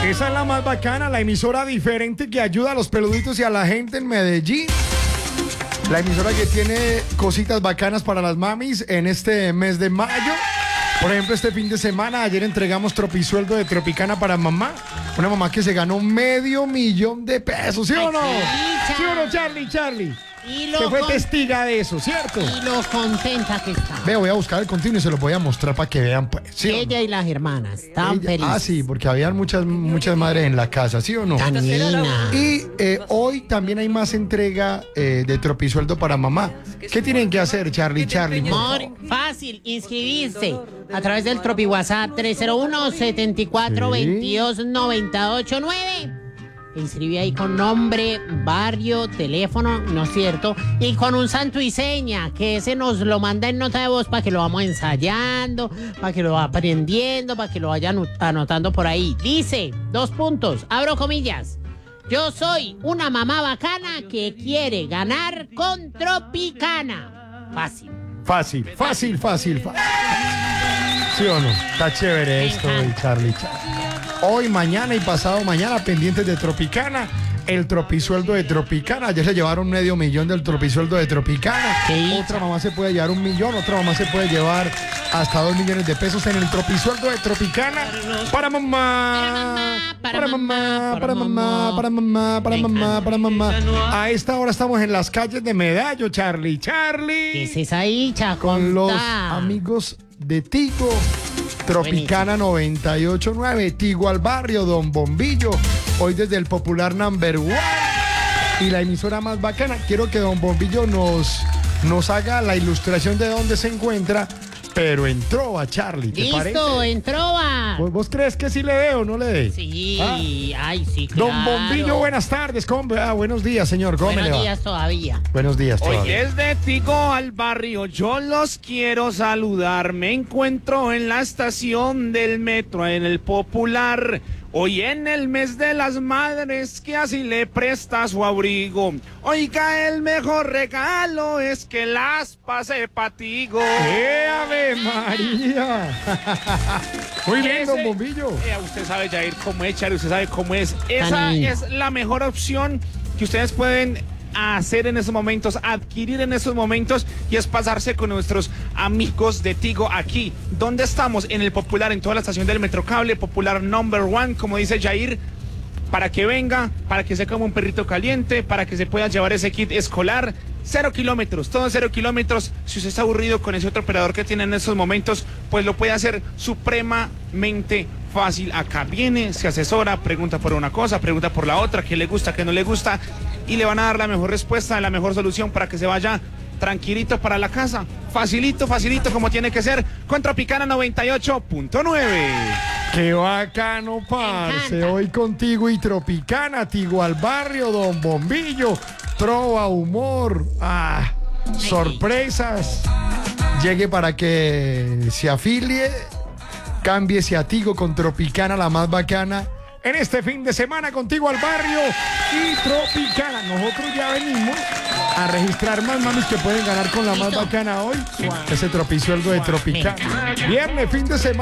Esa es la más bacana, la emisora diferente que ayuda a los peluditos y a la gente en Medellín. La emisora que tiene cositas bacanas para las mamis en este mes de mayo. Por ejemplo, este fin de semana, ayer entregamos tropisueldo de Tropicana para mamá. Una mamá que se ganó $500,000 de pesos, ¿sí o no? ¿Sí o no, Charlie? Que fue testiga de eso, ¿cierto? Y lo contenta que está. Ve, voy a buscar el continuo y se lo voy a mostrar para que vean, pues. ¿Sí Ella y las hermanas están felices. Ah, sí, porque habían muchas madres en la casa, ¿sí o no? Tanina. Y hoy también hay más entrega de tropisueldo para mamá. ¿Qué tienen que hacer, Charlie? Amor, fácil, inscribirse a través del Tropi WhatsApp 301-7422-989. Inscribí ahí con nombre, barrio, teléfono, ¿no es cierto? Y con un santo y seña, que ese nos lo manda en nota de voz para que lo vamos ensayando, para que lo va aprendiendo, para que lo vayan anotando por ahí. Dice, 2 puntos, abro comillas. Yo soy una mamá bacana que quiere ganar con Tropicana. Fácil. Fácil. ¿Sí o no? Está chévere esto hoy, Charlie. Hoy, mañana y pasado mañana, pendientes de Tropicana, el tropisueldo de Tropicana. Ayer se llevaron $500,000 del tropisueldo de Tropicana. Otra mamá se puede llevar $1 millón, otra mamá se puede llevar hasta $2 millones de pesos en el tropisueldo de Tropicana. Para mamá. A esta hora estamos en las calles de Medallo, Charlie. ¿Qué es esa hincha? Con los amigos de Tigo. Tropicana 98.9, Tigo al barrio, Don Bombillo, hoy desde el popular Number One y la emisora más bacana. Quiero que Don Bombillo nos haga la ilustración de dónde se encuentra, pero en Trova, Charlie, ¿te parece? Listo, en Trova. ¿Vos crees que sí le dé o no le dé? Sí, ay, sí, claro. Don Bombillo, buenas tardes. Buenos días, señor. ¿Cómo le va? Buenos días todavía. Buenos días todavía. Hoy desde Tigo al barrio, yo los quiero saludar. Me encuentro en la estación del metro, en el Popular. Hoy en el mes de las madres, que así le presta su abrigo. Oiga, el mejor regalo es que las pase patigo. ¡Qué Ave María! Muy bien, Don Bombillo. Usted sabe, Jair, cómo es, Charlie, usted sabe cómo es. Esa es la mejor opción que ustedes pueden hacer en esos momentos, adquirir en esos momentos, y es pasarse con nuestros amigos de Tigo aquí. ¿Dónde estamos? En el Popular, en toda la estación del Metrocable, Popular Number One, como dice Jair, para que venga, para que se coma un perrito caliente, para que se pueda llevar ese kit escolar. 0 kilómetros, todo 0 kilómetros. Si usted está aburrido con ese otro operador que tiene en estos momentos, pues lo puede hacer supremamente fácil. Acá viene, se asesora, pregunta por una cosa, pregunta por la otra, qué le gusta, qué no le gusta, y le van a dar la mejor respuesta, la mejor solución para que se vaya tranquilito para la casa. Facilito, como tiene que ser, con Tropicana 98.9. ¡Qué bacano, parce! Hoy contigo y Tropicana, Tigo al barrio, Don Bombillo, Trova, humor, sorpresas. Llegue para que se afilie, cámbiese a Tigo con Tropicana, la más bacana. En este fin de semana, contigo al barrio y Tropicana. Nosotros ya venimos a registrar más mamis que pueden ganar con la más bacana hoy. Ese tropisueldo de Tropicana. Viernes, fin de semana.